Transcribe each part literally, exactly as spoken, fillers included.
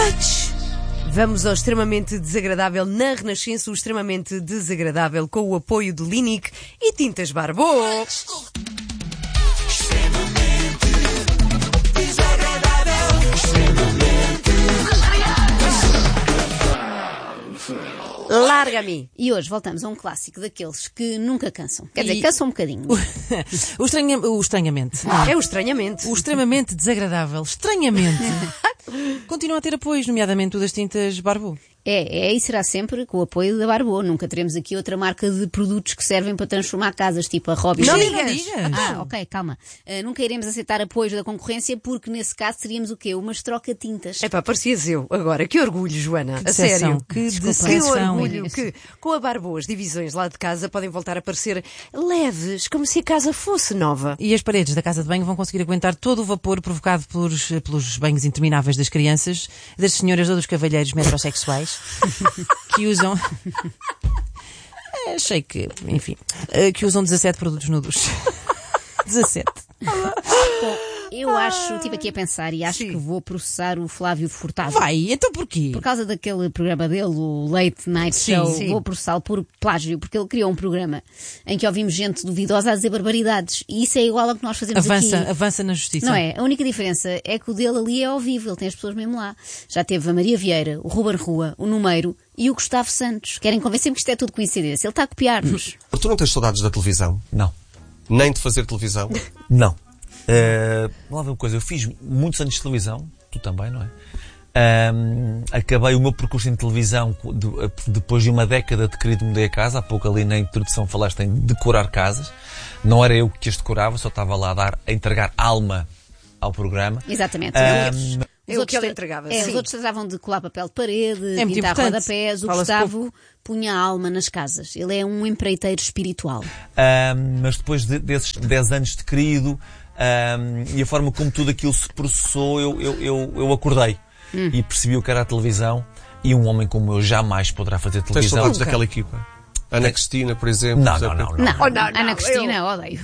Vamos ao extremamente desagradável na Renascença, o extremamente desagradável com o apoio de Linic e Tintas Barbô. Extremamente desagradável. Extremamente desagradável. Larga-me! E hoje voltamos a um clássico daqueles que nunca cansam. Quer dizer, E- cansam um bocadinho. O, estranha... o estranhamente. É o estranhamente. O extremamente desagradável. Estranhamente. Continua a ter apoios, nomeadamente o das tintas Barbô. É, é e será sempre com o apoio da Barbô. Nunca teremos aqui outra marca de produtos que servem para transformar casas, tipo a Robin. Não Hood. digas. Ah, ok, calma. Uh, nunca iremos aceitar apoios da concorrência porque nesse caso seríamos o quê? Umas troca-tintas. É pá, parecias eu agora. Que orgulho, Joana. Que a sério. decepção, que Desculpa. Que decepção. orgulho que com a Barbô as divisões lá de casa podem voltar a parecer leves, como se a casa fosse nova. E as paredes da casa de banho vão conseguir aguentar todo o vapor provocado pelos, pelos banhos intermináveis das crianças, das senhoras ou dos cavalheiros metrosexuais que usam... É, achei que, enfim, eh, que usam dezassete produtos no duche. dezassete. Bom, eu acho, estive aqui a pensar e acho Sim. que vou processar o Flávio Furtado. Vai, então porquê? Por causa daquele programa dele, o Late Night Sim, Show, sim. vou processá-lo por plágio, porque ele criou um programa em que ouvimos gente duvidosa a dizer barbaridades. E isso é igual ao que nós fazemos Avança, aqui. avança na justiça. Não é? A única diferença é que o dele ali é ao vivo, ele tem as pessoas mesmo lá. Já teve a Maria Vieira, o Ruben Rua, o Numeiro e o Gustavo Santos. Querem convencer-me que isto é tudo coincidência. Ele está a copiar-nos. Tu não tens saudades da televisão? Não. Nem de fazer televisão? Não. Uh, vamos lá ver uma coisa. Eu fiz muitos anos de televisão. Tu também, não é? Um, acabei o meu percurso em televisão de- depois de uma década de querido mudei a casa. Há pouco ali na introdução falaste em decorar casas. Não era eu que as decorava, só estava lá a, dar, a entregar alma ao programa. Exatamente. Um, É o que ele entregava, É, sim. os outros tratavam de colar papel de parede, É muito pintar importante. rodapés. O Fala-se Gustavo punha a alma nas casas. Ele é um empreiteiro espiritual. Um, mas depois de- desses dez anos de querido um, e a forma como tudo aquilo se processou, eu, eu, eu, eu acordei Hum. e percebi o que era a televisão. E um homem como eu jamais poderá fazer Tens televisão. saudades daquela equipa? Ana Cristina, por exemplo? Não, José não, Pedro? não, não. Não, Oh, não, não, Ana Cristina, odeio.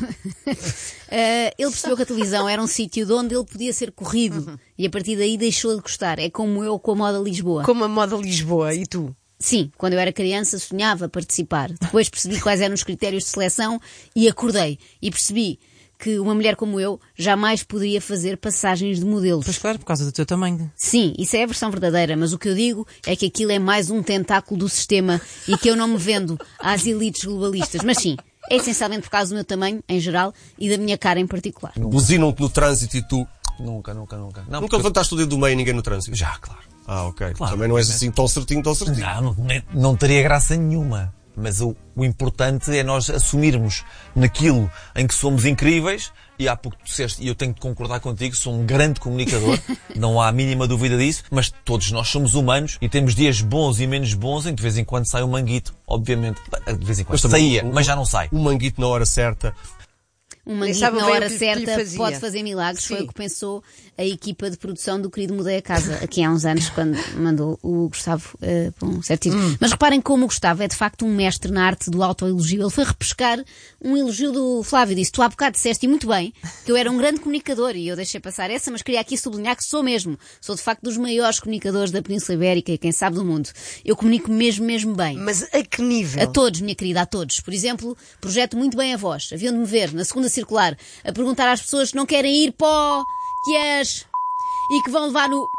Eh, ele percebeu que a televisão era um sítio de onde ele podia ser corrido Uhum. e a partir daí deixou de gostar. É como eu com a moda Lisboa. Como a moda Lisboa. E tu? Sim, quando eu era criança sonhava participar. Depois percebi quais eram os critérios de seleção e acordei. E percebi que uma mulher como eu jamais poderia fazer passagens de modelos. Pois claro, por causa do teu tamanho. Sim, isso é a versão verdadeira, mas o que eu digo é que aquilo é mais um tentáculo do sistema e que eu não me vendo às elites globalistas. Mas sim, é essencialmente por causa do meu tamanho, em geral, e da minha cara em particular. Buzinam-te no trânsito e tu Nunca, nunca, nunca. Não, nunca porque- levantaste o dedo do meio e ninguém no trânsito? Já, claro. Ah, ok. Claro. Também não és assim tão certinho, tão certinho. Não, não, nem- não teria graça nenhuma. Mas o, o importante é nós assumirmos naquilo em que somos incríveis. E há pouco tu disseste, e eu tenho de concordar contigo, sou um grande comunicador, não há a mínima dúvida disso, mas todos nós somos humanos e temos dias bons e menos bons em que de vez em quando sai um manguito, obviamente. De vez em quando Mas também saía, o- mas já não sai. Um manguito na hora certa. Um manguito sabe na bem o hora que- que lhe certa fazia. pode fazer milagres. Foi Sim. o que pensou a equipa de produção do Querido Mudei a Casa, aqui há uns anos, quando mandou o Gustavo uh, para um certo sítio. Hum. Mas reparem como o Gustavo é de facto um mestre na arte do autoelogio. Ele foi repescar um elogio do Flávio. Disse, tu há bocado disseste, e muito bem, que eu era um grande comunicador. E eu deixei passar essa, mas queria aqui sublinhar que sou mesmo. Sou de facto dos maiores comunicadores da Península Ibérica e quem sabe do mundo. Eu comunico mesmo, mesmo bem. Mas a que nível? A todos, minha querida, a todos. Por exemplo, projeto muito bem a voz. Haviam de me ver na segunda circular a perguntar às pessoas que não querem ir pó, que és e que vão levar no...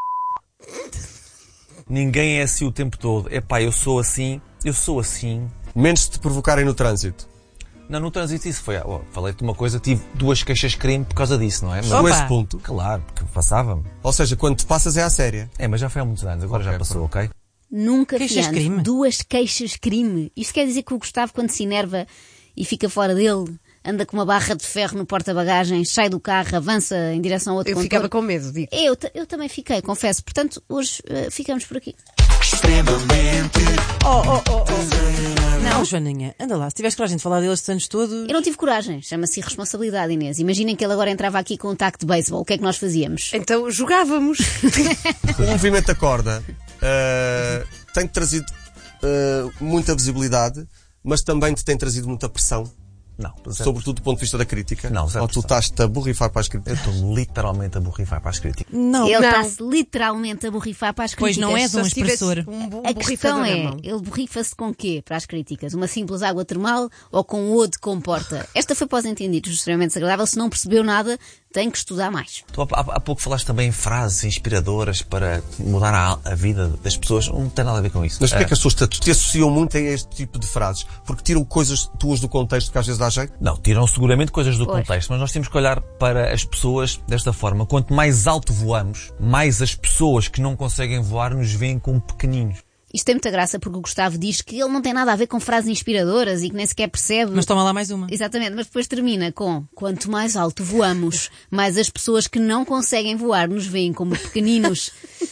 Ninguém é assim o tempo todo. Epá, eu sou assim, eu sou assim. Menos de te provocarem no trânsito. Não, no trânsito isso foi... Oh, falei-te uma coisa, tive duas queixas de crime por causa disso, não é? Mas, Chegou a Opa. esse ponto. claro, porque passava-me. Ou seja, quando te passas é à séria. É, mas já foi há muitos anos, agora Ok, já passou, ok? Nunca Queixas fiando. crime? Duas queixas crime. Isto quer dizer que o Gustavo, quando se enerva e fica fora dele, anda com uma barra de ferro no porta-bagagens, sai do carro, avança em direção ao outro Eu condutor. ficava com medo, digo. Eu, ta- eu também fiquei, confesso. Portanto, hoje eh, ficamos por aqui. Extremamente Oh, oh, oh, oh. Não, Joaninha, anda lá. Se tivesse coragem de falar deles estes anos todos... Eu não tive coragem. Chama-se irresponsabilidade, Inês. Imaginem que ele agora entrava aqui com um taco de beisebol. O que é que nós fazíamos? Então jogávamos. O movimento da corda uh, tem trazido uh, muita visibilidade, mas também te tem trazido muita pressão. Não. Sobretudo do ponto de vista da crítica? Não, zero Ou tu por cento. estás-te a borrifar para as críticas? Eu estou literalmente a borrifar para as críticas. Não, Ele Não. está-se literalmente a borrifar para as Pois críticas. não é de Só um se tivesse expressor. Um, bu- um A questão borrifador na é, mão. ele borrifa-se com quê para as críticas? Uma simples água termal ou com o de comporta? Esta foi para os entendidos extremamente desagradável. Se não percebeu nada, tem que estudar mais. Tu há, há pouco falaste também em frases inspiradoras para mudar a, a vida das pessoas. Não tem nada a ver com isso. Mas porquê é Ah, que as pessoas te, te associam muito a este tipo de frases? Porque tiram coisas tuas do contexto que às vezes dá jeito? Não, tiram seguramente coisas do Pois. contexto, mas nós temos que olhar para as pessoas desta forma. Quanto mais alto voamos, mais as pessoas que não conseguem voar nos veem como pequeninos. Isto tem muita graça porque o Gustavo diz que ele não tem nada a ver com frases inspiradoras e que nem sequer percebe. Mas toma lá mais uma. Exatamente, mas depois termina com: quanto mais alto voamos, mais as pessoas que não conseguem voar nos veem como pequeninos.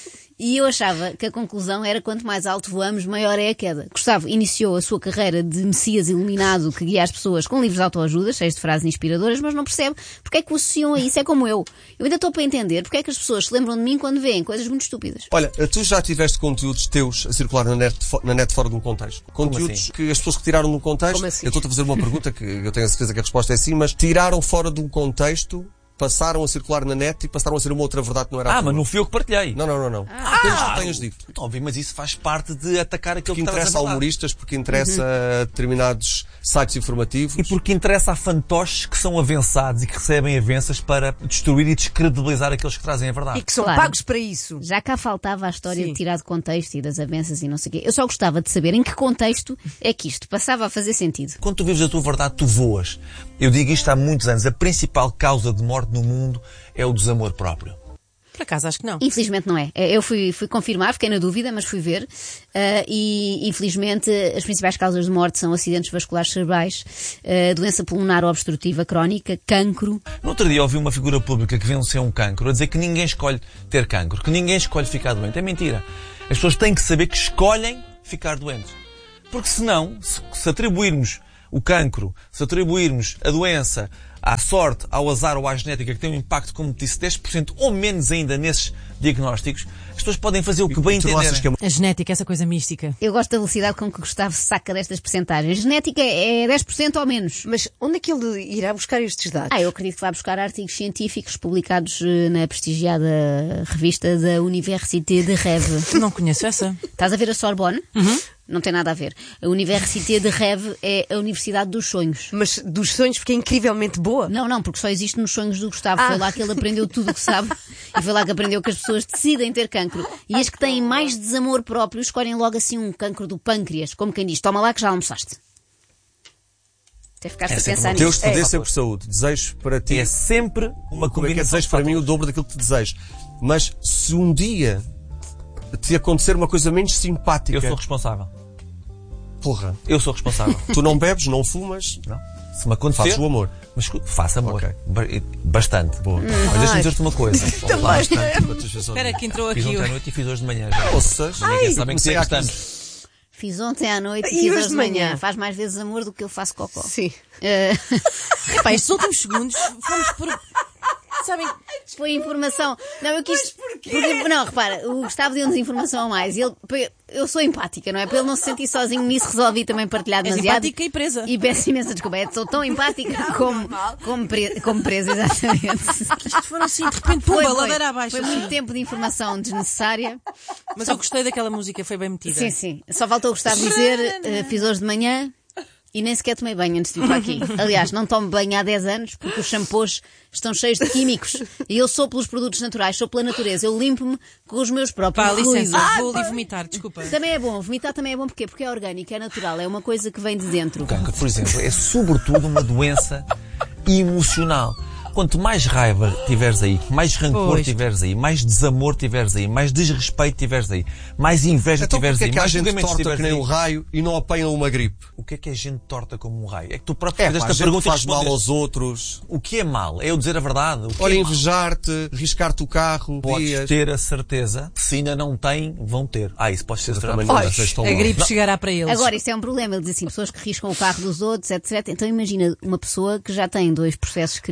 E eu achava que a conclusão era: quanto mais alto voamos, maior é a queda. Gustavo iniciou a sua carreira de Messias iluminado que guia as pessoas com livros de autoajuda, cheios de frases inspiradoras, mas não percebe porque é que o associam a isso. É como eu. Eu ainda estou para entender porque é que as pessoas se lembram de mim quando veem coisas muito estúpidas. Olha, tu já tiveste conteúdos teus a circular na net, fo- na net fora de um contexto? Conteúdos assim? que as pessoas retiraram de um contexto? Como assim? Eu estou-te a fazer uma pergunta que eu tenho a certeza que a resposta é sim, mas tiraram fora de um contexto, passaram a circular na net e passaram a ser uma outra verdade que não era a Ah, tua. mas não fui eu que partilhei. Não, não, não, não. Coisas que tu tenhas dito. Óbvio, mas isso faz parte de atacar aquilo Que que, estavas interessa a a falar. humoristas, porque interessa a determinados sites informativos. E porque interessa a fantoches que são avançados e que recebem avanças para destruir e descredibilizar aqueles que trazem a verdade. E que são Claro. pagos para isso. Já cá faltava a história Sim. de tirar de contexto e das avanças e não sei o quê. Eu só gostava de saber em que contexto é que isto passava a fazer sentido. Quando tu vives a tua verdade, tu voas. Eu digo isto há muitos anos. A principal causa de morte no mundo é o desamor próprio. Por acaso, acho que não. Infelizmente não é. Eu fui, fui confirmar, fiquei na dúvida, mas fui ver. Uh, e, infelizmente, as principais causas de morte são acidentes vasculares cerebrais, uh, doença pulmonar obstrutiva crónica, cancro. No outro dia ouvi uma figura pública que venceu um cancro a dizer que ninguém escolhe ter cancro, que ninguém escolhe ficar doente. É mentira. As pessoas têm que saber que escolhem ficar doentes. Porque senão, se, se atribuirmos o cancro, se atribuirmos a doença à sorte, ao azar ou à genética, que tem um impacto, como disse, dez por cento ou menos ainda nesses diagnósticos, as pessoas podem fazer o que bem tu não achas entenderem. que é A genética, essa coisa mística. Eu gosto da velocidade com que o Gustavo se saca destas percentagens. Genética é dez por cento ou menos. Mas onde é que ele irá buscar estes dados? Ah, eu acredito que vai buscar artigos científicos publicados eh, na prestigiada revista da Université de Rêve. Não conheço essa. Estás a ver a Sorbonne? Não tem nada a ver. A Université de Rêve é a Universidade dos Sonhos. Mas dos sonhos, porque é incrivelmente boa. Não, não, porque só existe nos sonhos do Gustavo. Ah. Foi lá que ele aprendeu tudo o que sabe e foi lá que aprendeu que as pessoas decidem ter cancro. E as que têm mais desamor próprio escolhem logo assim um cancro do pâncreas. Como quem diz, toma lá que já almoçaste. Até ficaste É a sempre pensar bom. Deus nisto. te dê É. sempre saúde. Desejo para ti. É sempre uma Como é que é combinação desejo de para mim o fatores. dobro daquilo que te desejo. Mas se um dia te acontecer uma coisa menos simpática, Eu sou responsável. porra, Eu sou responsável. tu não bebes, não fumas, Não. Se me acontecer... fazes o amor. Mas escuta, faça amor. Ok. Ba- Bastante. Boa. Olha, deixa-me dizer-te uma coisa. Bastante. Espera que entrou Fiz aqui. ontem à o- noite e fiz hoje de manhã. Ouças, Ninguém sabe em que comecei dia a que estamos. Fiz ontem à noite E e fiz hoje hoje de de manhã. manhã? Faz mais vezes amor do que eu faço cocó. Sim. Eh, Epá, estes últimos segundos fomos por. Sabem? Foi informação. Não, eu quis. Mas porquê? Porque, não, repara, o Gustavo deu-nos informação a mais. Ele, eu sou empática, não é? Para ele não se sentir sozinho nisso, resolvi também partilhar És demasiado. empática e presa. E peço imensa desculpa. É, sou tão empática como, como, pre, como presa, exatamente. Isto foram assim, de repente, pumba, ladeira abaixo. Foi assim. muito tempo de informação desnecessária. Mas eu gostei daquela música, foi bem metida. Sim, sim. Só faltou o Gustavo dizer, eh, fiz hoje de manhã. E nem sequer tomei banho antes de vir para aqui. Aliás, não tomo banho há dez anos porque os shampoos estão cheios de químicos. E eu sou pelos produtos naturais, sou pela natureza. Eu limpo-me com os meus próprios Pá, licença, fluidos. vou ali vomitar, desculpa. Também é bom. Vomitar também é bom porque, porque é orgânico, é natural. É uma coisa que vem de dentro. O cancro, por exemplo, é sobretudo uma doença emocional. Quanto mais raiva tiveres aí, mais rancor Pois. tiveres aí, mais desamor tiveres aí, mais desrespeito tiveres aí, mais inveja Então tiveres porque é aí, que há mais gente julgamentos torta tiveres que nem aí. um raio e não apanham uma gripe? O que é que é gente torta como um raio? É que tu próprio É, fizeste pá, a gente que pergunta e faz mal respondeste. aos outros. O que é mal? É eu dizer a verdade. O que Olha, é mal? invejar-te, riscar-te o carro, Podes dias. ter a certeza que se ainda não têm, vão ter. Ah, isso pode ser Também extremamente não Olha, vocês estão A longe. gripe chegará para eles. Agora, isto é um problema. Ele diz assim, pessoas que riscam o carro dos outros, etcétera. Então imagina uma pessoa que já tem dois processos de crime, ou que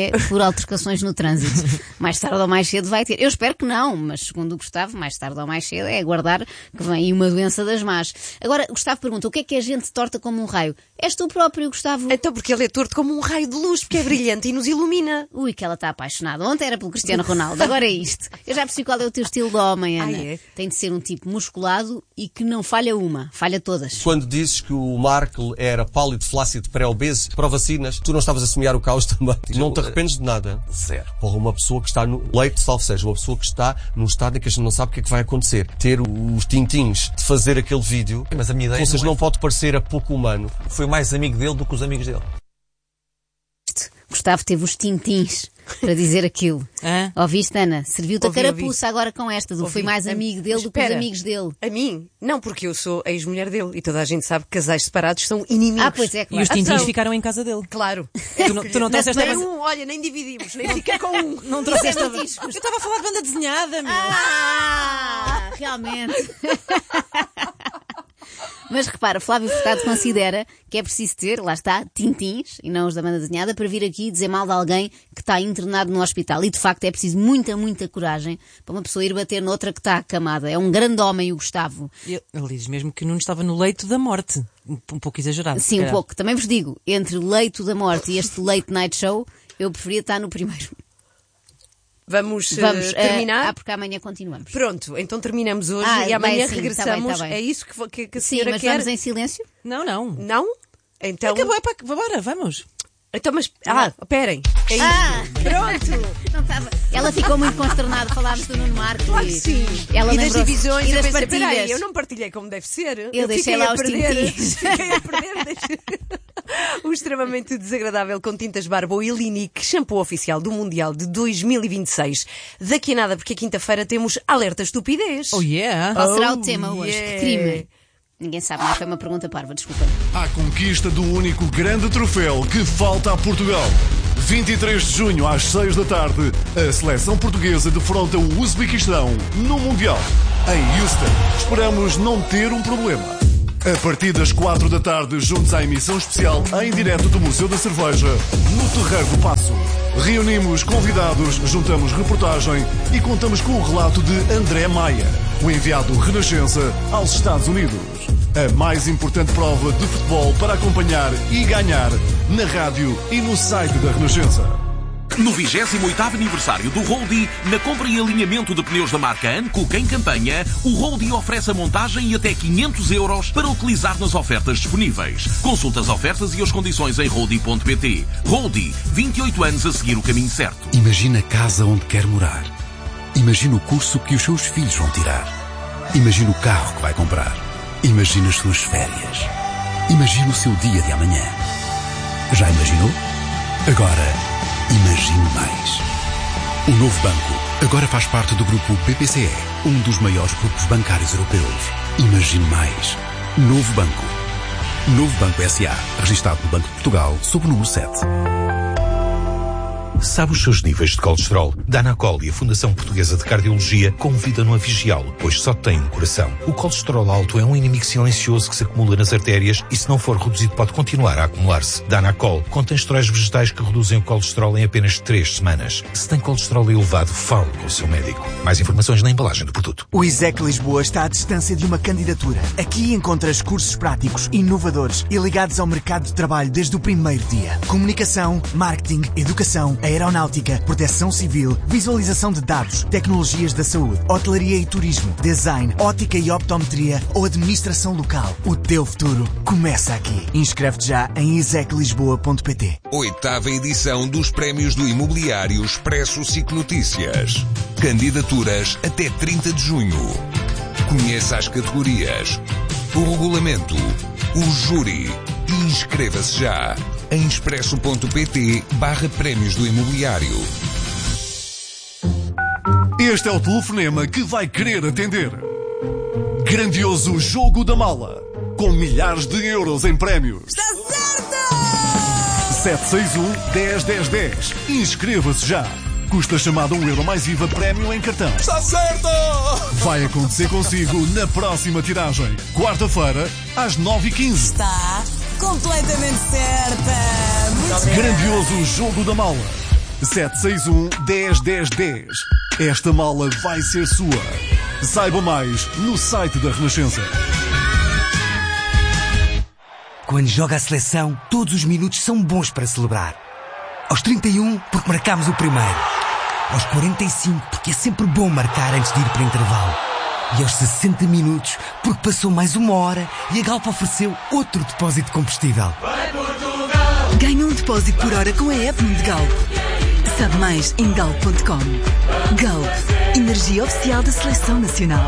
é por altercações no trânsito. Mais tarde ou mais cedo vai ter. Eu espero que não, mas segundo o Gustavo, mais tarde ou mais cedo é aguardar que vem aí uma doença das más. Agora, Gustavo pergunta, o que é que é gente torta como um raio? És tu próprio, Gustavo? Então, porque ele é torto como um raio de luz, porque é brilhante e nos ilumina. Ui, que ela está apaixonada. Ontem era pelo Cristiano Ronaldo, agora é isto. Eu já percebi qual é o teu estilo de homem, Ana. Ah, é? Tem de ser um tipo musculado e que não falha uma, falha todas. Quando dizes que o Marco era pálido, flácido, pré-obeso, pró-vacinas, tu não estavas a semear o caos também. Não te arrependes de nada. Zero. Porra, uma pessoa que está no leito, salvo seja, uma pessoa que está num estado em que a gente não sabe o que é que vai acontecer. Ter os tintins de fazer aquele vídeo, Mas a minha ideia ou seja, não é- não pode parecer a pouco humano. Foi mais amigo dele do que os amigos dele. Gustavo teve os tintins para dizer aquilo. Hã? Ouviste, Ana? Serviu-te a Ouvi, carapuça agora com esta, do Ouvi. foi mais amigo dele Mas do que os espera. amigos dele. A mim? Não, porque eu sou ex-mulher dele e toda a gente sabe que casais separados são inimigos. Ah, pois é, E claro. os tintins Então. ficaram em casa dele. Claro. Tu não, tu não trouxeste a Nem banda... um, olha, nem dividimos, nem fica com um. Não trouxeste a... Isso é muito Eu estava a falar de banda desenhada, meu. Ah, realmente. Mas repara, Flávio Furtado considera que é preciso ter, lá está, tintins, e não os da banda desenhada, para vir aqui dizer mal de alguém que está internado no hospital. E de facto é preciso muita, muita coragem para uma pessoa ir bater noutra que está acamada. É um grande homem, o Gustavo. Ele ele diz mesmo que Nuno estava no leito da morte. Um, um pouco exagerado. se Sim, um calhar. pouco. Também vos digo, entre o leito da morte e este late night show, eu preferia estar no primeiro. Vamos, eh, Vamos terminar? eh, ah, porque amanhã continuamos. Pronto, então terminamos hoje Ah, e amanhã bem, sim, regressamos. tá bem, tá bem. É isso que, vo- que, que a Sim, senhora mas quer? vamos em silêncio? Não, não. Não? Então... Acabou, é para... Bora, vamos. Então, mas... Ah, esperem. É isso. Ah! Pronto. Não estava. Ela ficou muito consternada, falámos do Nuno Marco. Claro e- que sim. Ela e das lembrou-se- divisões, e eu das pensei, partilhas. peraí, eu não partilhei como deve ser. Eu deixei fiquei lá a os perder. tintins. Fiquei a perder. deixei- O extremamente desagradável com tintas Barbo e Linic, shampoo oficial do Mundial de dois mil e vinte e seis. Daqui a nada, porque a quinta-feira temos alerta estupidez. Oh yeah. Qual será Oh, o tema hoje? yeah. Que crime? Ninguém sabe, mas foi uma pergunta parva, desculpa. À conquista do único grande troféu que falta a Portugal. vinte e três de junho, às seis da tarde, a seleção portuguesa defronta o Uzbequistão no Mundial. Em Houston, esperamos não ter um problema. A partir das quatro da tarde, juntos à emissão especial em direto do Museu da Cerveja, no Terreiro do Paço. Reunimos convidados, juntamos reportagem e contamos com o relato de André Maia, o enviado Renascença aos Estados Unidos. A mais importante prova de futebol para acompanhar e ganhar na rádio e no site da Renascença. No vigésimo oitavo aniversário do Roadie, na compra e alinhamento de pneus da marca Ancook em campanha, o Roadie oferece a montagem e até quinhentos euros para utilizar nas ofertas disponíveis. Consulte as ofertas e as condições em roadie ponto pt. Roadie, vinte e oito anos a seguir o caminho certo. Imagina a casa onde quer morar. Imagina o curso que os seus filhos vão tirar. Imagina o carro que vai comprar. Imagina as suas férias. Imagina o seu dia de amanhã. Já imaginou? Agora, imagine mais. O Novo Banco agora faz parte do grupo B P C E, um dos maiores grupos bancários europeus. Imagine mais. Novo Banco. Novo Banco S A, registado no Banco de Portugal, sob o número sete. Sabe os seus níveis de colesterol? Danacol e a Fundação Portuguesa de Cardiologia convidam-no a vigiá-lo, pois só tem um coração. O colesterol alto é um inimigo silencioso que se acumula nas artérias e, se não for reduzido, pode continuar a acumular-se. Danacol contém esteróis vegetais que reduzem o colesterol em apenas três semanas. Se tem colesterol elevado, fale com o seu médico. Mais informações na embalagem do produto. O ISEC Lisboa está à distância de uma candidatura. Aqui encontras cursos práticos, inovadores e ligados ao mercado de trabalho desde o primeiro dia. Comunicação, marketing, educação, aeronáutica, proteção civil, visualização de dados, tecnologias da saúde, hotelaria e turismo, design, ótica e optometria ou administração local. O teu futuro começa aqui. Inscreve-te já em isec lisboa ponto pt. Oitava edição dos Prémios do Imobiliário Expresso S I C Notícias. Candidaturas até trinta de junho. Conheça as categorias, o regulamento, o júri e inscreva-se já em expresso ponto pt barra Prémios do Imobiliário. Este é o telefonema que vai querer atender. Grandioso Jogo da Mala, com milhares de euros em prémios. Está certo! sete seis um, dez, dez, dez. Inscreva-se já. Custa chamada um euro mais I V A prémio em cartão. Está certo! Vai acontecer consigo na próxima tiragem. Quarta-feira, às nove e quinze. Está completamente certa! Muito bem. Grandioso Jogo da Mala. sete seis um, dez, dez, dez. Esta mala vai ser sua. Saiba mais no site da Renascença. Quando joga a seleção, todos os minutos são bons para celebrar. Aos trinta e um, porque marcámos o primeiro. Aos quarenta e cinco, porque é sempre bom marcar antes de ir para o intervalo. E aos sessenta minutos, porque passou mais uma hora e a Galp ofereceu outro depósito de combustível. Ganhe um depósito por hora com a app de Galp. Sabe mais em galp ponto com. Galp, energia oficial da Seleção Nacional.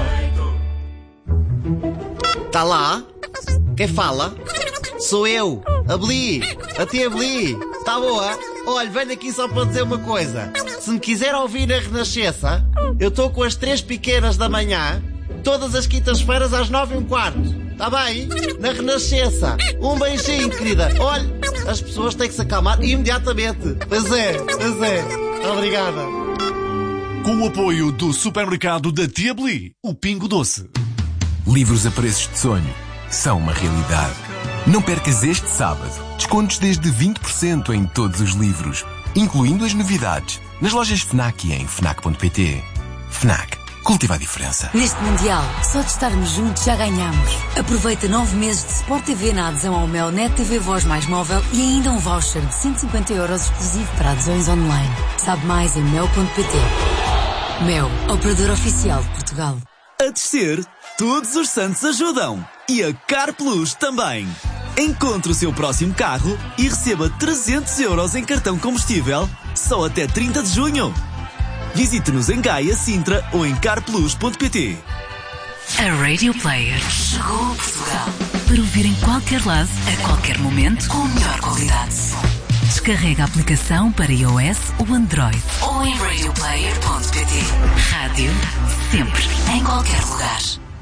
Tá lá? Quem fala? Sou eu, a Bli, a tia Bli. Tá boa? Olha, venho aqui só para dizer uma coisa. Se me quiser ouvir na Renascença, eu estou com as três pequenas da manhã, todas as quintas-feiras às nove e um quarto. Tá bem? Na Renascença. Um beijinho, querida. Olha, as pessoas têm que se acalmar imediatamente. Pois é, pois é. Obrigada. Com o apoio do supermercado da Tia Bli, o Pingo Doce. Livros a preços de sonho são uma realidade. Não percas este sábado. Descontos desde vinte por cento em todos os livros, incluindo as novidades, nas lojas FNAC e em fnac ponto pt. FNAC. Cultiva a diferença. Neste Mundial, só de estarmos juntos já ganhamos. Aproveita nove meses de Sport T V na adesão ao Mel Net T V Voz mais móvel e ainda um voucher de cento e cinquenta euros exclusivo para adesões online. Sabe mais em mel ponto pt. Mel, operador oficial de Portugal. A descer, todos os santos ajudam. E a Car Plus também. Encontre o seu próximo carro e receba trezentos euros em cartão combustível só até trinta de junho. Visite-nos em Gaia, Sintra ou em car plus ponto pt. A Radio Player chegou a Portugal para ouvir em qualquer lado, a qualquer momento, com a melhor qualidade. Descarrega a aplicação para iOS ou Android ou em radio player ponto pt. Rádio, sempre, em qualquer lugar.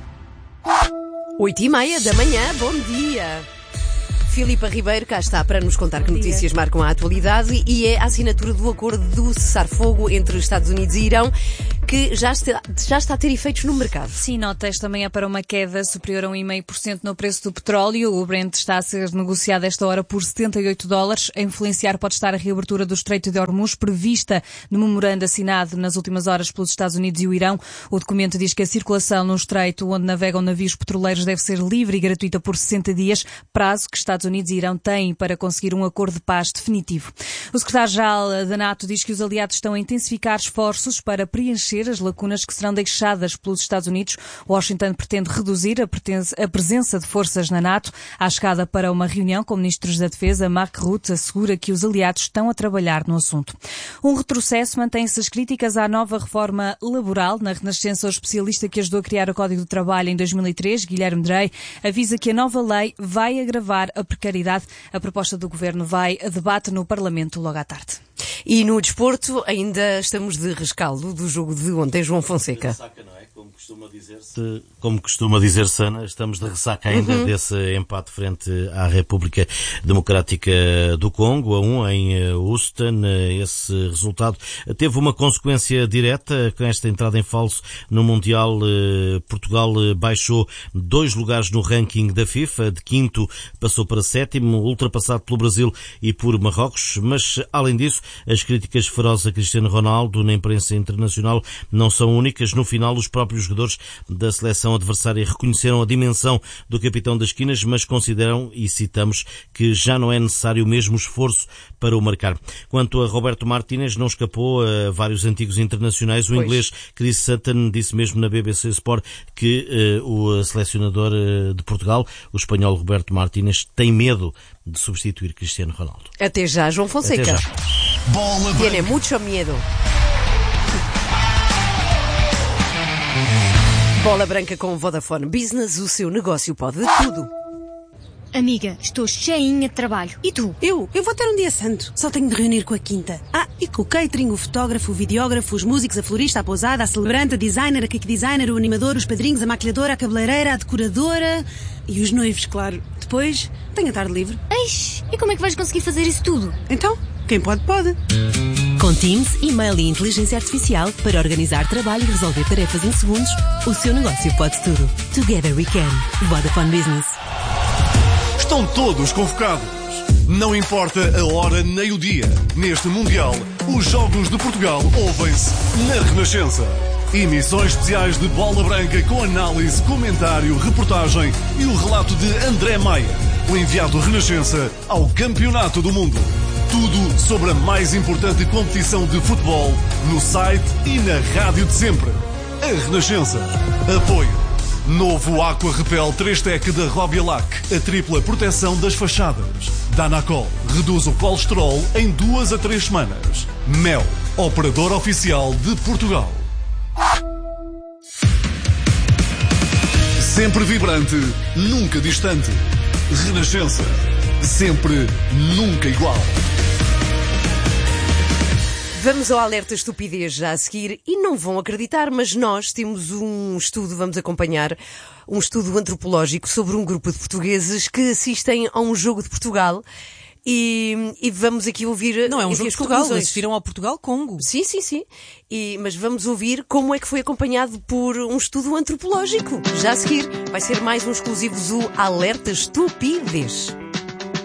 Oito e meia da manhã, bom dia. Filipa Ribeiro cá está para nos contar que notícias marcam a atualidade e é a assinatura do acordo do cessar-fogo entre Estados Unidos e Irão que já está, já está a ter efeitos no mercado. Sim, nota esta manhã para uma queda superior a um vírgula cinco por cento no preço do petróleo. O Brent está a ser negociado esta hora por setenta e oito dólares. A influenciar pode estar a reabertura do Estreito de Hormuz, prevista no memorando assinado nas últimas horas pelos Estados Unidos e o Irão. O documento diz que a circulação no Estreito, onde navegam navios petroleiros, deve ser livre e gratuita por sessenta dias, prazo que Estados Unidos e Irão têm para conseguir um acordo de paz definitivo. O secretário-geral da NATO diz que os aliados estão a intensificar esforços para preencher as lacunas que serão deixadas pelos Estados Unidos. Washington pretende reduzir a presença de forças na NATO. À chegada para uma reunião com ministros da Defesa, Mark Rutte assegura que os aliados estão a trabalhar no assunto. Um retrocesso, mantém-se as críticas à nova reforma laboral. Na Renascença, o especialista que ajudou a criar o Código do Trabalho em dois mil e três, Guilherme Drey, avisa que a nova lei vai agravar a precariedade. A proposta do Governo vai a debate no Parlamento logo à tarde. E no desporto, ainda estamos de rescaldo do jogo de ontem, João Fonseca. Ressaca, não é? Como costuma dizer-se, como costuma dizer-se, Ana, estamos de ressaca ainda uhum. desse empate frente à República Democrática do Congo, a um em Houston. Esse resultado teve uma consequência direta com esta entrada em falso no Mundial. Portugal baixou dois lugares no ranking da FIFA, de quinto passou para sétimo, ultrapassado pelo Brasil e por Marrocos, mas além disso, as críticas ferozes a Cristiano Ronaldo na imprensa internacional não são únicas. No final, os próprios jogadores da seleção adversária reconheceram a dimensão do capitão das esquinas, mas consideram, e citamos, que já não é necessário o mesmo esforço para o marcar. Quanto a Roberto Martínez, não escapou a vários antigos internacionais. O pois. inglês Chris Sutton disse mesmo na B B C Sport que uh, o selecionador uh, de Portugal, o espanhol Roberto Martínez, tem medo de substituir Cristiano Ronaldo. Até já, João Fonseca. Até já. Bola Tiene mucho miedo. Bola branca com Vodafone Business, o seu negócio pode tudo. Amiga, estou cheinha de trabalho. E tu? Eu? Eu vou ter um dia santo. Só tenho de reunir com a quinta. Ah, e com o catering, o fotógrafo, o videógrafo, os músicos, a florista, a pousada, a celebrante, a designer, a cake designer, o animador, os padrinhos, a maquilhadora, a cabeleireira, a decoradora e os noivos, claro. Depois, tenho a tarde livre. Eish, e como é que vais conseguir fazer isso tudo? Então, quem pode, pode. Com Teams, e-mail e inteligência artificial para organizar trabalho e resolver tarefas em segundos, o seu negócio pode tudo. Together we can. Vodafone Business. Estão todos convocados. Não importa a hora nem o dia. Neste Mundial, Os jogos de Portugal ouvem-se na Renascença. Emissões especiais de Bola Branca com análise, comentário, reportagem e o relato de André Maia, o enviado Renascença ao Campeonato do Mundo. Tudo sobre a mais importante competição de futebol no site e na rádio de sempre. A Renascença. Apoio. Novo Aqua Repel três Tec da Robialac. A tripla proteção das fachadas. Danacol reduz o colesterol em duas a três semanas. Mel, operador oficial de Portugal. Sempre vibrante, nunca distante. Renascença. Sempre, nunca igual. Vamos ao alerta estupidez já a seguir e não vão acreditar, mas nós temos um estudo, vamos acompanhar, um estudo antropológico sobre um grupo de portugueses que assistem a um jogo de Portugal e, e vamos aqui ouvir... Não é um enfim, jogo de as Portugal, conclusões. assistiram ao Portugal-Congo. Sim, sim, sim. E, mas vamos ouvir como é que foi acompanhado por um estudo antropológico. Já a seguir vai ser mais um exclusivo do Alerta Estupidez.